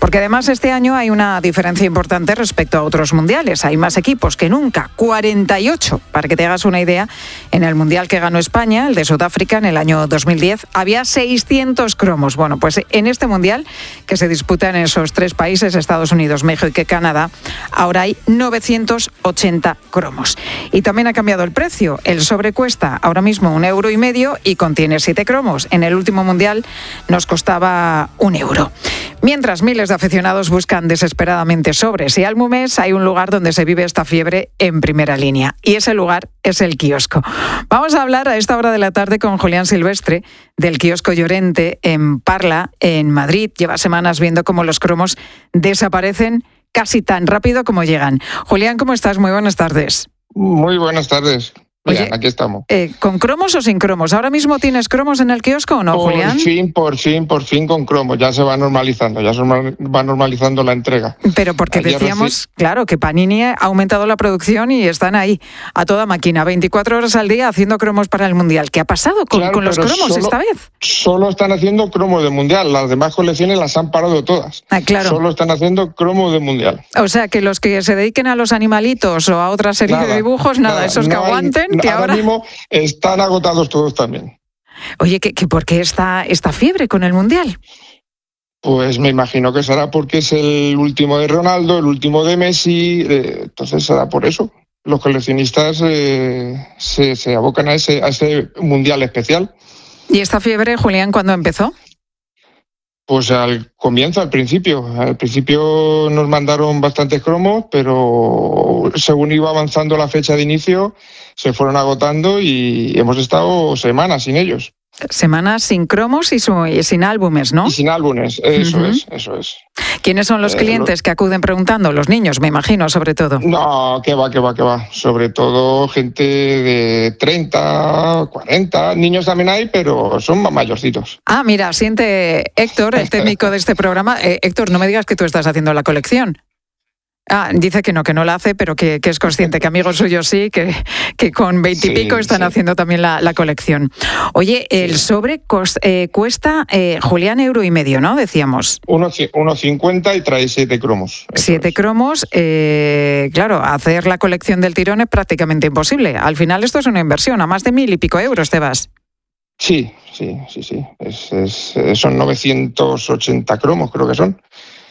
Porque además este año hay una diferencia importante respecto a otros mundiales. Hay más equipos que nunca, 48. Para que te hagas una idea, en el mundial que ganó España, el de Sudáfrica, en el año 2010, había 600 cromos. Bueno, pues en este mundial, que se disputa en esos tres países, Estados Unidos, México y Canadá, ahora hay 980 cromos. Y también ha cambiado el precio. El sobre cuesta ahora mismo 1,5 € y contiene 7 cromos. En el último mundial nos costaba 1 €. Mientras miles de aficionados buscan desesperadamente sobres y álbumes, hay un lugar donde se vive esta fiebre en primera línea. Y ese lugar es el kiosco. Vamos a hablar a esta hora de la tarde con Julián Silvestre, del kiosco Llorente en Parla, en Madrid. Lleva semanas viendo cómo los cromos desaparecen casi tan rápido como llegan. Julián, ¿cómo estás? Muy buenas tardes. Muy buenas tardes. Oye, aquí estamos. ¿Con cromos o sin cromos? ¿Ahora mismo tienes cromos en el kiosco o no, Julián? Por fin con cromos. Ya se va normalizando, va normalizando la entrega. Pero porque decíamos, claro, que Panini ha aumentado la producción y están ahí a toda máquina, 24 horas al día haciendo cromos para el Mundial. ¿Qué ha pasado con los cromos esta vez? Solo están haciendo cromos de Mundial. Las demás colecciones las han parado todas. Claro. Solo están haciendo cromos de Mundial. O sea, que los que se dediquen a los animalitos o a otra serie de dibujos, esos que aguanten... Que ahora mismo están agotados todos también. Oye, ¿por qué esta fiebre con el Mundial? Pues me imagino que será porque es el último de Ronaldo, el último de Messi, entonces será por eso. Los coleccionistas se abocan a ese Mundial especial. ¿Y esta fiebre, Julián, cuándo empezó? Pues al principio. Al principio nos mandaron bastantes cromos, pero según iba avanzando la fecha de inicio, se fueron agotando y hemos estado semanas sin ellos. Semanas sin cromos y sin álbumes, ¿no? Y sin álbumes, eso es. ¿Quiénes son los clientes que acuden preguntando? Los niños, me imagino, sobre todo. No, que va. Sobre todo gente de 30, 40. Niños también hay, pero son más mayorcitos. Ah, mira, siente Héctor, el técnico de este programa. Héctor, no me digas que tú estás haciendo la colección. Dice que no la hace, pero que es consciente que amigos suyos sí, que con 20 y pico están haciendo también la colección. Oye, el sobre cuesta, Julián, 1,5 €, ¿no? Decíamos. 1,50 y trae 7 cromos. 7 cromos, claro, hacer la colección del tirón es prácticamente imposible. Al final esto es una inversión, a más de 1.000 y pico euros te vas. Sí. Son 980 cromos, creo que son.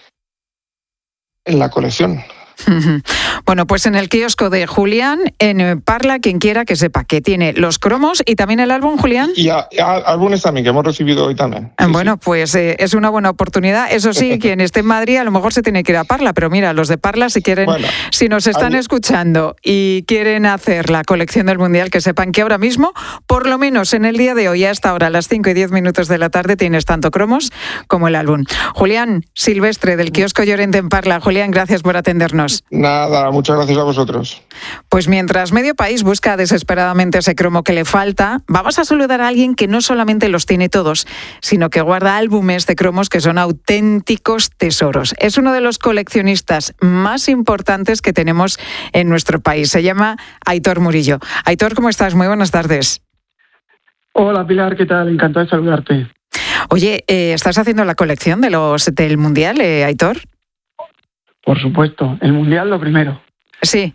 En la colección. Bueno, pues en el kiosco de Julián, en Parla, quien quiera que sepa que tiene los cromos y también el álbum, Julián. Y álbumes también, que hemos recibido hoy también. Bueno, pues es una buena oportunidad. Eso sí, quien esté en Madrid a lo mejor se tiene que ir a Parla, pero mira, los de Parla, si nos están escuchando y quieren hacer la colección del Mundial, que sepan que ahora mismo, por lo menos en el día de hoy, a esta hora, a las 5:10 de la tarde, tienes tanto cromos como el álbum. Julián Silvestre, del kiosco Llorente en Parla. Julián, gracias por atendernos. Nada, muchas gracias a vosotros. Pues mientras medio país busca desesperadamente ese cromo que le falta, vamos a saludar a alguien que no solamente los tiene todos, sino que guarda álbumes de cromos que son auténticos tesoros. Es uno de los coleccionistas más importantes que tenemos en nuestro país. Se llama Aitor Murillo. Aitor, ¿cómo estás? Muy buenas tardes. Hola, Pilar, ¿qué tal? Encantado de saludarte. Oye, ¿estás haciendo la colección del Mundial, Aitor? Por supuesto, el Mundial lo primero. Sí.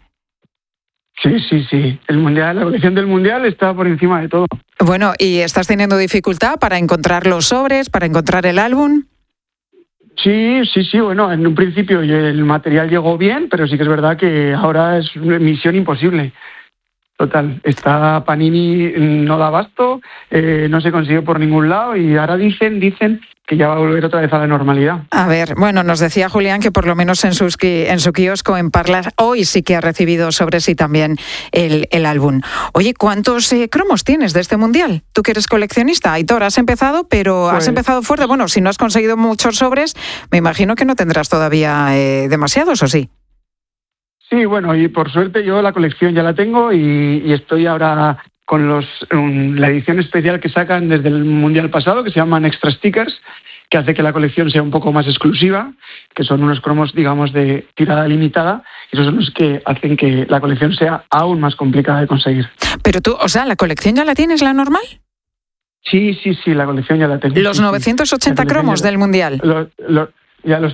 Sí. El Mundial, la colección del Mundial está por encima de todo. Bueno, ¿y estás teniendo dificultad para encontrar los sobres, para encontrar el álbum? Sí. Bueno, en un principio el material llegó bien, pero sí que es verdad que ahora es misión imposible. Total, está Panini no da abasto, no se consigue por ningún lado y ahora dicen que ya va a volver otra vez a la normalidad. A ver, bueno, nos decía Julián que por lo menos en su kiosco en Parla hoy sí que ha recibido sobre sí también el álbum. Oye, ¿cuántos cromos tienes de este Mundial? Tú que eres coleccionista, Aitor, has empezado, pero has empezado fuerte. Bueno, si no has conseguido muchos sobres, me imagino que no tendrás todavía demasiados, ¿o sí? Sí, bueno, y por suerte yo la colección ya la tengo y estoy ahora con la edición especial que sacan desde el Mundial pasado, que se llaman Extra Stickers, que hace que la colección sea un poco más exclusiva, que son unos cromos, digamos, de tirada limitada, y esos son los que hacen que la colección sea aún más complicada de conseguir. Pero tú, o sea, ¿la colección ya la tienes, la normal? Sí, la colección ya la tengo. ¿Los 980 cromos del Mundial? Ya los